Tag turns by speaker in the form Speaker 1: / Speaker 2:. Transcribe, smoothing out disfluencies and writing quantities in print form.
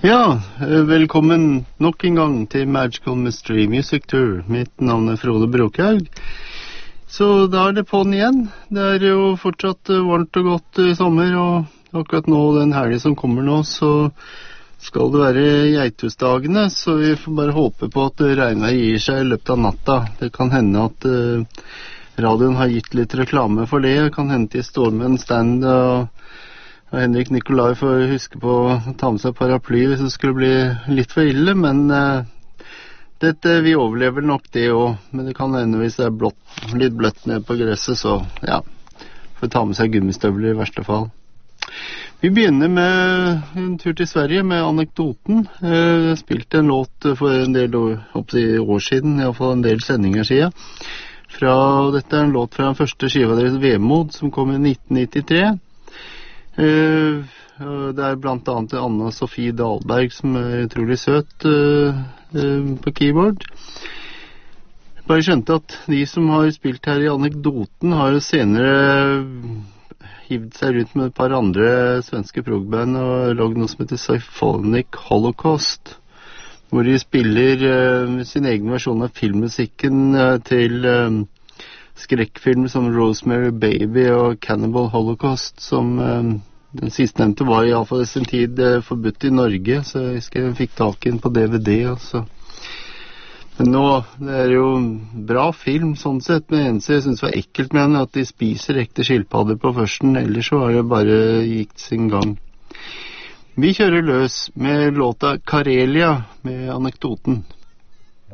Speaker 1: Ja, velkommen nok en gang til Magical Mystery Music Tour. Mitt navn Frode Brokhaug. Så da det på'n igjen. Det jo fortsatt varmt og godt i sommer, og akkurat nå, den helgen som kommer nå, så skal det være Geithusdagene, så vi får bare håpe på at regnværet gir seg i løpet av natta. Det kan hende at radioen har gitt litt reklame for det. Det kan hende de står med en stand, og Henrik Nikolai får huske på å ta med seg paraply hvis det skulle bli litt for ille, men vi overlever nok det også. Men det kan hende hvis det litt bløtt ned på gresset, så ja, får ta med seg gummistøvler i verste fall. Vi begynner med en tur til Sverige med anekdoten. Jeg spilte en låt for en del år siden, i hvert fall en del sendinger siden. Dette en låt fra den første skiva deres Vemod, som kom i 1993. Det blant annet Anna Sofie Dahlberg som utrolig søt på keyboard. Jeg bare skjønte at de som har spilt her i anekdoten har jo senere hivd seg rundt med et par andre svenske progband og lagd noe som heter Symphonic Holocaust, hvor de spiller sin egen versjon av filmmusikken til skrekkfilm som Rosemary Baby og Cannibal Holocaust, som den sistnevnte var i alle fall i sin tid forbudt i Norge, så jeg husker jeg fikk tak i den på DVD altså. Men nå, det jo bra film sånn sett, men det eneste jeg synes var ekkelt med den at de spiser ekte skilpadder på førsten, ellers så var det bare gikk sin gang. Vi kjører løs med låta Karelia med anekdoten.